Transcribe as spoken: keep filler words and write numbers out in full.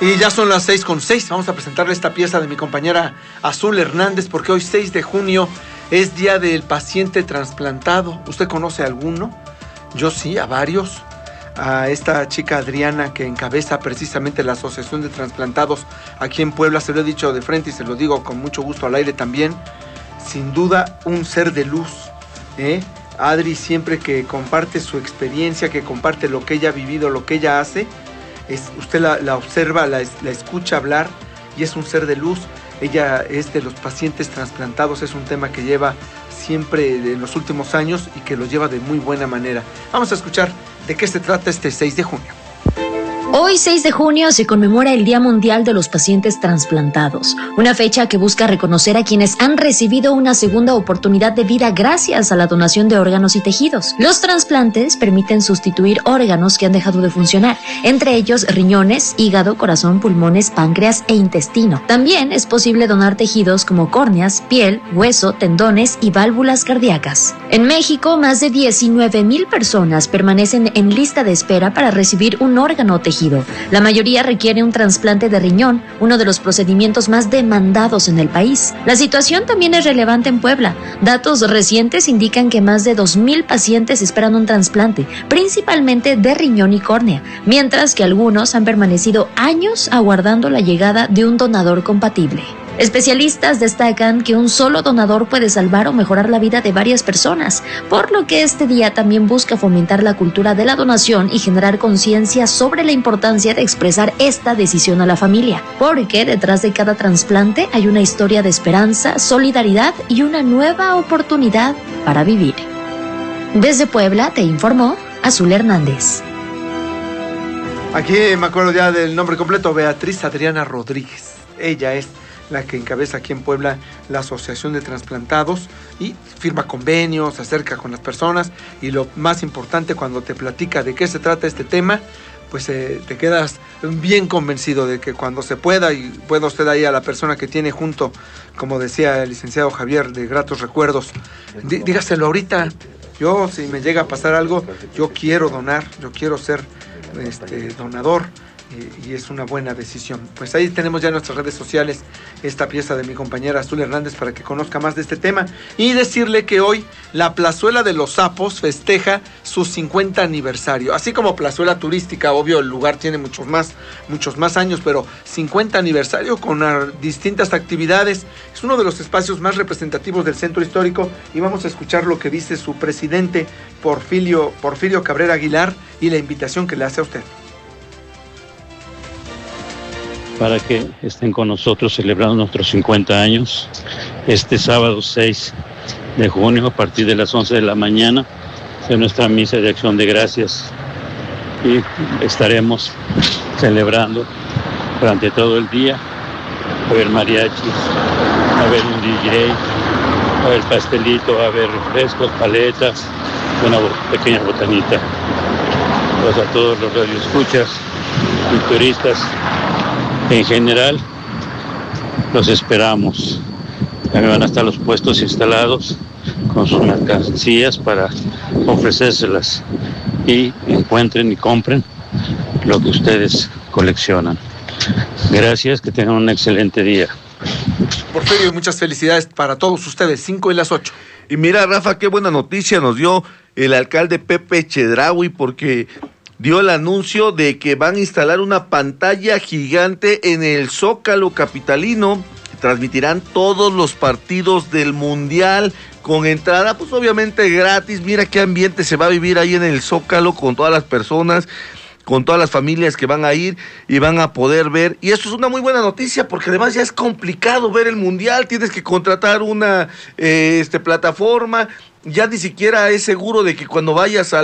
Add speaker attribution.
Speaker 1: Y ya son las seis con seis. Vamos a presentarle esta pieza de mi compañera Azul Hernández, porque hoy seis de junio es día del paciente trasplantado. ¿Usted conoce a alguno? Yo sí, a varios. A esta chica Adriana, que encabeza precisamente la Asociación de Transplantados aquí en Puebla. Se lo he dicho de frente y se lo digo con mucho gusto al aire también. Sin duda, un ser de luz, ¿eh? Adri, siempre que comparte su experiencia, que comparte lo que ella ha vivido, lo que ella hace, es, usted la, la observa, la, la escucha hablar y es un ser de luz. Ella es de los pacientes trasplantados, es un tema que lleva siempre en los últimos años y que lo lleva de muy buena manera. Vamos a escuchar de qué se trata este seis de junio.
Speaker 2: Hoy, seis de junio, se conmemora el Día Mundial de los Pacientes Transplantados, una fecha que busca reconocer a quienes han recibido una segunda oportunidad de vida gracias a la donación de órganos y tejidos. Los trasplantes permiten sustituir órganos que han dejado de funcionar, entre ellos riñones, hígado, corazón, pulmones, páncreas e intestino. También es posible donar tejidos como córneas, piel, hueso, tendones y válvulas cardíacas. En México, más de diecinueve mil personas permanecen en lista de espera para recibir un órgano o tejido. La mayoría requiere un trasplante de riñón, uno de los procedimientos más demandados en el país. La situación también es relevante en Puebla. Datos recientes indican que más de dos mil pacientes esperan un trasplante, principalmente de riñón y córnea, mientras que algunos han permanecido años aguardando la llegada de un donador compatible. Especialistas destacan que un solo donador puede salvar o mejorar la vida de varias personas, por lo que este día también busca fomentar la cultura de la donación y generar conciencia sobre la importancia de expresar esta decisión a la familia, porque detrás de cada trasplante hay una historia de esperanza, solidaridad y una nueva oportunidad para vivir. Desde Puebla te informó Azul Hernández.
Speaker 1: Aquí me acuerdo ya del nombre completo, Beatriz Adriana Rodríguez. Ella es la que encabeza aquí en Puebla la Asociación de Transplantados y firma convenios, se acerca con las personas y lo más importante, cuando te platica de qué se trata este tema, pues eh, te quedas bien convencido de que cuando se pueda, y pueda usted ahí a la persona que tiene junto, como decía el licenciado Javier, de gratos recuerdos, dí, dígaselo ahorita. Yo, si me llega a pasar algo, yo quiero donar, yo quiero ser este, donador. Y es una buena decisión. Pues ahí tenemos ya en nuestras redes sociales esta pieza de mi compañera Azul Hernández para que conozca más de este tema. Y decirle que hoy la Plazuela de los Sapos festeja su cincuenta aniversario. Así como plazuela turística, obvio, el lugar tiene muchos más, muchos más años, pero cincuenta aniversario con uh, distintas actividades. Es uno de los espacios más representativos del centro histórico y vamos a escuchar lo que dice su presidente, Porfirio, Porfirio Cabrera Aguilar, y la invitación que le hace a usted.
Speaker 3: Para que estén con nosotros celebrando nuestros cincuenta años, este sábado seis de junio a partir de las once de la mañana, en nuestra misa de acción de gracias, y estaremos celebrando durante todo el día. Va a haber mariachis, va a haber un D J, va a haber pastelito, va a haber refrescos, paletas, una pequeña botanita. Pues a todos los radioescuchas y turistas en general, los esperamos. También van a estar los puestos instalados con sus mercancías para ofrecérselas y encuentren y compren lo que ustedes coleccionan. Gracias, que tengan un excelente día.
Speaker 1: Porfirio, muchas felicidades para todos ustedes, cinco y las ocho.
Speaker 4: Y mira, Rafa, qué buena noticia nos dio el alcalde Pepe Chedraui, porque dio el anuncio de que van a instalar una pantalla gigante en el Zócalo capitalino. Transmitirán todos los partidos del Mundial con entrada, pues obviamente gratis. Mira qué ambiente se va a vivir ahí en el Zócalo con todas las personas, con todas las familias que van a ir y van a poder ver. Y esto es una muy buena noticia, porque además ya es complicado ver el Mundial. Tienes que contratar una eh, este, plataforma. Ya ni siquiera es seguro de que cuando vayas a